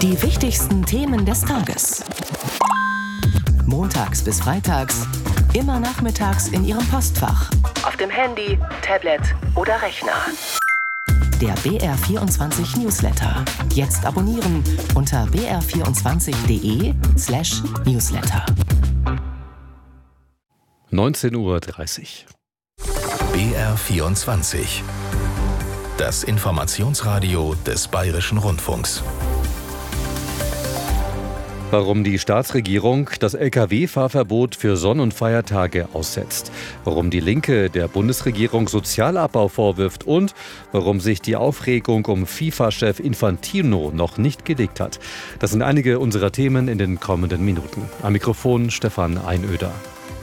Die wichtigsten Themen des Tages. Montags bis freitags, immer nachmittags in Ihrem Postfach. Auf dem Handy, Tablet oder Rechner. Der BR24 Newsletter. Jetzt abonnieren unter br24.de/Newsletter. 19:30 Uhr. BR24. Das Informationsradio des Bayerischen Rundfunks. Warum die Staatsregierung das Lkw-Fahrverbot für Sonn- und Feiertage aussetzt, warum die Linke der Bundesregierung Sozialabbau vorwirft und warum sich die Aufregung um FIFA-Chef Infantino noch nicht gelegt hat. Das sind einige unserer Themen in den kommenden Minuten. Am Mikrofon Stefan Einöder.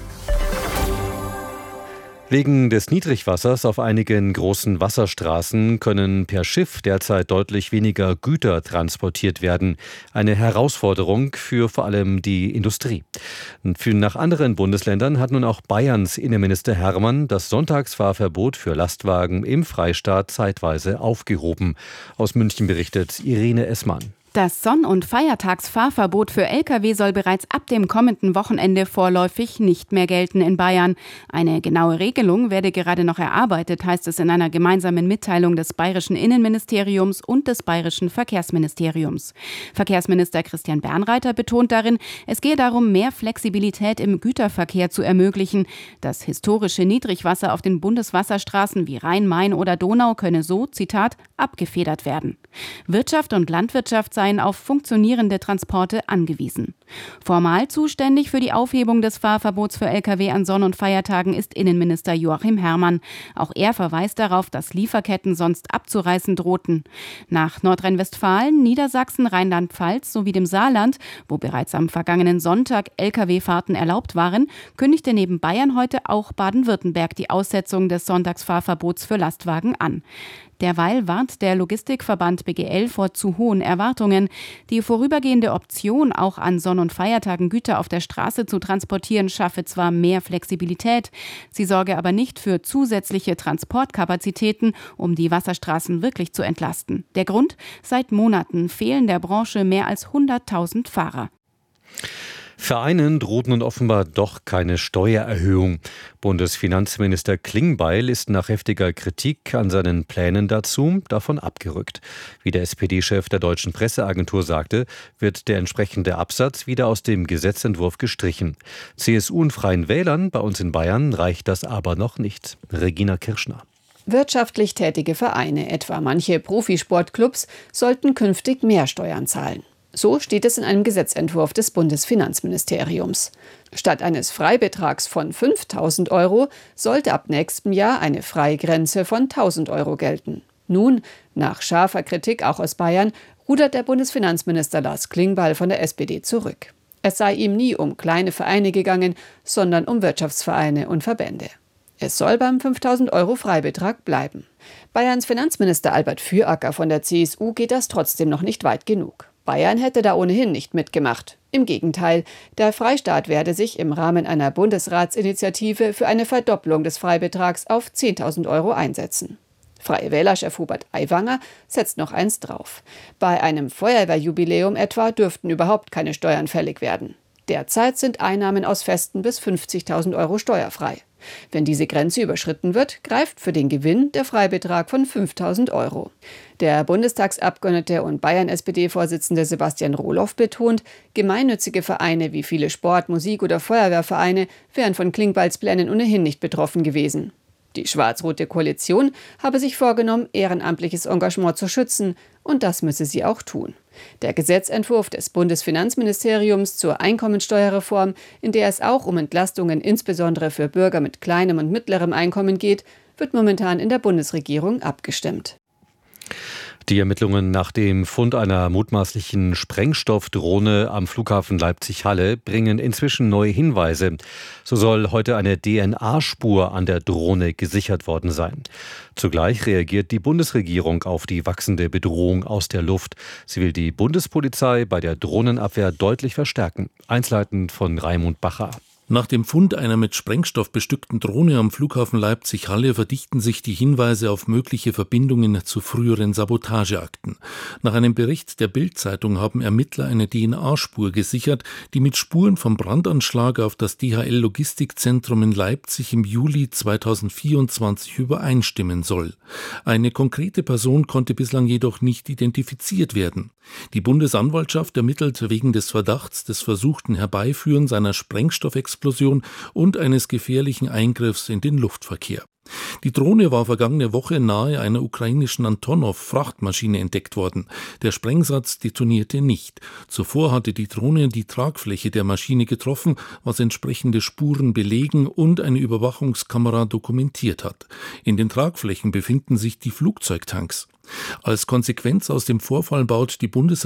Wegen des Niedrigwassers auf einigen großen Wasserstraßen können per Schiff derzeit deutlich weniger Güter transportiert werden. Eine Herausforderung für vor allem die Industrie. Nach anderen Bundesländern hat nun auch Bayerns Innenminister Hermann das Sonntagsfahrverbot für Lastwagen im Freistaat zeitweise aufgehoben. Aus München berichtet Irene Essmann. Das Sonn- und Feiertagsfahrverbot für Lkw soll bereits ab dem kommenden Wochenende vorläufig nicht mehr gelten in Bayern. Eine genaue Regelung werde gerade noch erarbeitet, heißt es in einer gemeinsamen Mitteilung des Bayerischen Innenministeriums und des Bayerischen Verkehrsministeriums. Verkehrsminister Christian Bernreiter betont darin, es gehe darum, mehr Flexibilität im Güterverkehr zu ermöglichen. Das historische Niedrigwasser auf den Bundeswasserstraßen wie Rhein, Main oder Donau könne so, Zitat, abgefedert werden. Wirtschaft und Landwirtschaft seien auf funktionierende Transporte angewiesen. Formal zuständig für die Aufhebung des Fahrverbots für Lkw an Sonn- und Feiertagen ist Innenminister Joachim Herrmann. Auch er verweist darauf, dass Lieferketten sonst abzureißen drohten. Nach Nordrhein-Westfalen, Niedersachsen, Rheinland-Pfalz sowie dem Saarland, wo bereits am vergangenen Sonntag Lkw-Fahrten erlaubt waren, kündigte neben Bayern heute auch Baden-Württemberg die Aussetzung des Sonntagsfahrverbots für Lastwagen an. Derweil warnt der Logistikverband BGL vor zu hohen Erwartungen. Die vorübergehende Option, auch an Sonn- und Feiertagen Güter auf der Straße zu transportieren, schaffe zwar mehr Flexibilität, sie sorge aber nicht für zusätzliche Transportkapazitäten, um die Wasserstraßen wirklich zu entlasten. Der Grund? Seit Monaten fehlen der Branche mehr als 100.000 Fahrer. Vereinen droht nun offenbar doch keine Steuererhöhung. Bundesfinanzminister Klingbeil ist nach heftiger Kritik an seinen Plänen dazu davon abgerückt. Wie der SPD-Chef der Deutschen Presseagentur sagte, wird der entsprechende Absatz wieder aus dem Gesetzentwurf gestrichen. CSU und Freien Wählern bei uns in Bayern reicht das aber noch nicht. Regina Kirschner. Wirtschaftlich tätige Vereine, etwa manche Profisportclubs, sollten künftig mehr Steuern zahlen. So steht es in einem Gesetzentwurf des Bundesfinanzministeriums. Statt eines Freibetrags von 5.000 Euro sollte ab nächstem Jahr eine Freigrenze von 1.000 Euro gelten. Nun, nach scharfer Kritik auch aus Bayern, rudert der Bundesfinanzminister Lars Klingbeil von der SPD zurück. Es sei ihm nie um kleine Vereine gegangen, sondern um Wirtschaftsvereine und Verbände. Es soll beim 5.000 Euro Freibetrag bleiben. Bayerns Finanzminister Albert Füracker von der CSU geht das trotzdem noch nicht weit genug. Bayern hätte da ohnehin nicht mitgemacht. Im Gegenteil, der Freistaat werde sich im Rahmen einer Bundesratsinitiative für eine Verdopplung des Freibetrags auf 10.000 Euro einsetzen. Freie Wähler-Chef Hubert Aiwanger setzt noch eins drauf. Bei einem Feuerwehrjubiläum etwa dürften überhaupt keine Steuern fällig werden. Derzeit sind Einnahmen aus Festen bis 50.000 Euro steuerfrei. Wenn diese Grenze überschritten wird, greift für den Gewinn der Freibetrag von 5.000 Euro. Der Bundestagsabgeordnete und Bayern-SPD-Vorsitzende Sebastian Rohloff betont, gemeinnützige Vereine wie viele Sport-, Musik- oder Feuerwehrvereine wären von Klingbeils Plänen ohnehin nicht betroffen gewesen. Die schwarz-rote Koalition habe sich vorgenommen, ehrenamtliches Engagement zu schützen, und das müsse sie auch tun. Der Gesetzentwurf des Bundesfinanzministeriums zur Einkommensteuerreform, in der es auch um Entlastungen insbesondere für Bürger mit kleinem und mittlerem Einkommen geht, wird momentan in der Bundesregierung abgestimmt. Die Ermittlungen nach dem Fund einer mutmaßlichen Sprengstoffdrohne am Flughafen Leipzig-Halle bringen inzwischen neue Hinweise. So soll heute eine DNA-Spur an der Drohne gesichert worden sein. Zugleich reagiert die Bundesregierung auf die wachsende Bedrohung aus der Luft. Sie will die Bundespolizei bei der Drohnenabwehr deutlich verstärken. Einzelheiten von Raimund Bacher. Nach dem Fund einer mit Sprengstoff bestückten Drohne am Flughafen Leipzig-Halle verdichten sich die Hinweise auf mögliche Verbindungen zu früheren Sabotageakten. Nach einem Bericht der Bild-Zeitung haben Ermittler eine DNA-Spur gesichert, die mit Spuren vom Brandanschlag auf das DHL-Logistikzentrum in Leipzig im Juli 2024 übereinstimmen soll. Eine konkrete Person konnte bislang jedoch nicht identifiziert werden. Die Bundesanwaltschaft ermittelt wegen des Verdachts des versuchten Herbeiführens einer Sprengstoffexplosion und eines gefährlichen Eingriffs in den Luftverkehr. Die Drohne war vergangene Woche nahe einer ukrainischen Antonov-Frachtmaschine entdeckt worden. Der Sprengsatz detonierte nicht. Zuvor hatte die Drohne die Tragfläche der Maschine getroffen, was entsprechende Spuren belegen und eine Überwachungskamera dokumentiert hat. In den Tragflächen befinden sich die Flugzeugtanks. Als Konsequenz aus dem Vorfall baut die